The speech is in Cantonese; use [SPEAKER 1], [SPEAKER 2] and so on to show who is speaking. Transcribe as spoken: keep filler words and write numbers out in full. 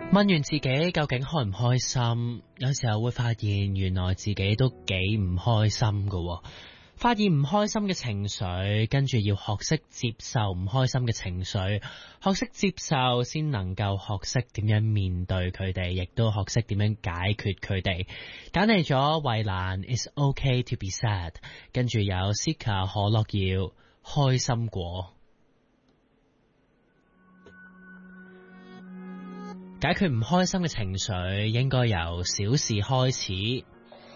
[SPEAKER 1] 問完自己究竟開唔開心，有時候會發現原來自己都幾唔開心㗎。發現唔開心嘅情緒，跟住要學識接受唔開心嘅情緒，學識接受先能夠學識點樣面對佢哋，亦都學識點樣解決佢哋。揀嚟咗衛蘭 It's OK to be sad， 跟住有 Sika 可樂耀開心果。解決唔開心嘅情緒應該由小事開始。